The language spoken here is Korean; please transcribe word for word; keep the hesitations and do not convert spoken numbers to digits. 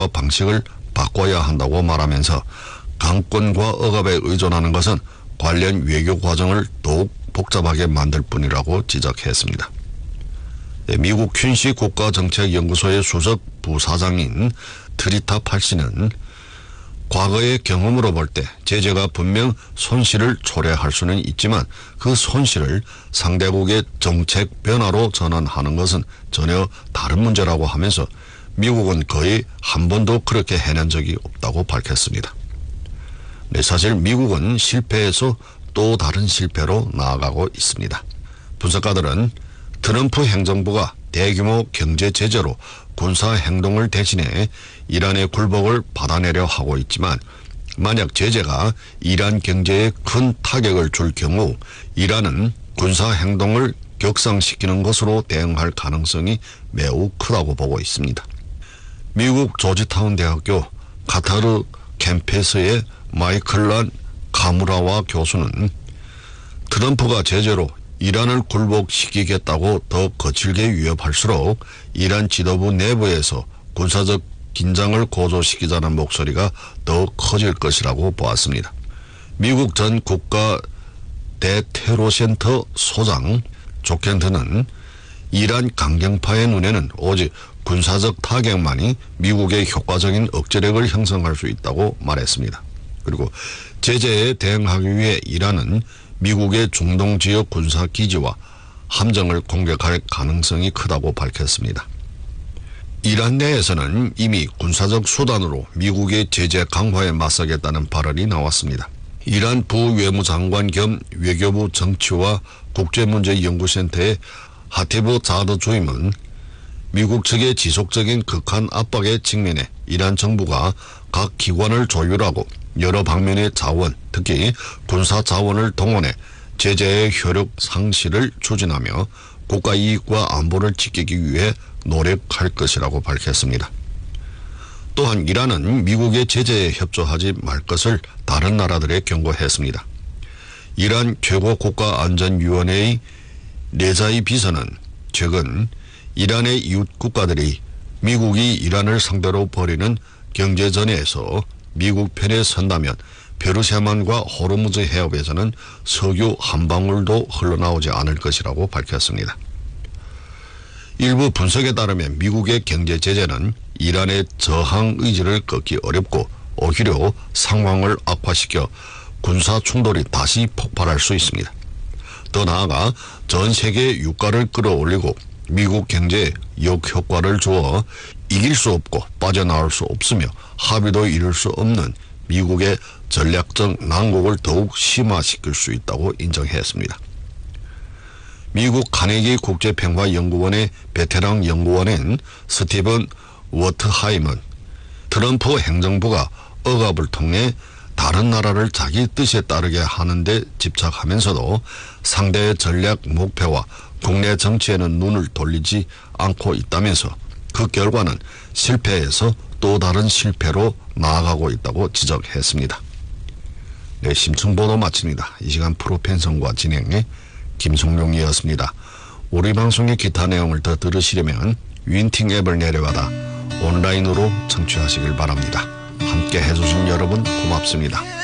방식을 바꿔야 한다고 말하면서 강권과 억압에 의존하는 것은 관련 외교 과정을 더욱 복잡하게 만들 뿐이라고 지적했습니다. 미국 퀸시 국가정책연구소의 수석 부사장인 트리타 팔씨는 과거의 경험으로 볼 때 제재가 분명 손실을 초래할 수는 있지만 그 손실을 상대국의 정책 변화로 전환하는 것은 전혀 다른 문제라고 하면서 미국은 거의 한 번도 그렇게 해낸 적이 없다고 밝혔습니다. 네, 사실 미국은 실패에서 또 다른 실패로 나아가고 있습니다. 분석가들은 트럼프 행정부가 대규모 경제 제재로 군사 행동을 대신해 이란의 굴복을 받아내려 하고 있지만 만약 제재가 이란 경제에 큰 타격을 줄 경우 이란은 군사 행동을 격상시키는 것으로 대응할 가능성이 매우 크다고 보고 있습니다. 미국 조지타운 대학교 카타르 캠퍼스의 마이클란 카무라와 교수는 트럼프가 제재로 이란을 굴복시키겠다고 더 거칠게 위협할수록 이란 지도부 내부에서 군사적 긴장을 고조시키자는 목소리가 더 커질 것이라고 보았습니다. 미국 전 국가 대테러센터 소장 조켄트는 이란 강경파의 눈에는 오직 군사적 타격만이 미국의 효과적인 억제력을 형성할 수 있다고 말했습니다. 그리고 제재에 대응하기 위해 이란은 미국의 중동 지역 군사 기지와 함정을 공격할 가능성이 크다고 밝혔습니다. 이란 내에서는 이미 군사적 수단으로 미국의 제재 강화에 맞서겠다는 발언이 나왔습니다. 이란 부외무장관 겸 외교부 정치와 국제문제연구센터의 하티브 자드 조임은 미국 측의 지속적인 극한 압박에 직면해 이란 정부가 각 기관을 조율하고 여러 방면의 자원, 특히 군사 자원을 동원해 제재의 효력 상실을 추진하며 국가 이익과 안보를 지키기 위해 노력할 것이라고 밝혔습니다. 또한 이란은 미국의 제재에 협조하지 말 것을 다른 나라들에 경고했습니다. 이란 최고국가안전위원회의 레자이 비서는 최근 이란의 이웃 국가들이 미국이 이란을 상대로 벌이는 경제전에서 미국 편에 선다면 페르시아만과 호르무즈 해협에서는 석유 한 방울도 흘러나오지 않을 것이라고 밝혔습니다. 일부 분석에 따르면 미국의 경제 제재는 이란의 저항 의지를 꺾기 어렵고 오히려 상황을 악화시켜 군사 충돌이 다시 폭발할 수 있습니다. 더 나아가 전 세계 유가를 끌어올리고 미국 경제에 역효과를 주어 이길 수 없고 빠져나올 수 없으며 합의도 이룰 수 없는 미국의 전략적 난국을 더욱 심화시킬 수 있다고 인정했습니다. 미국 카네기 국제평화연구원의 베테랑 연구원인 스티븐 워트하임은 트럼프 행정부가 억압을 통해 다른 나라를 자기 뜻에 따르게 하는 데 집착하면서도 상대의 전략 목표와 국내 정치에는 눈을 돌리지 않고 있다면서 그 결과는 실패에서 또 다른 실패로 나아가고 있다고 지적했습니다. 네, 심층보도 마칩니다. 이 시간 프로펜성과 진행의 김성룡이었습니다. 우리 방송의 기타 내용을 더 들으시려면 윈팅 앱을 내려받아 온라인으로 청취하시길 바랍니다. 함께 해주신 여러분 고맙습니다.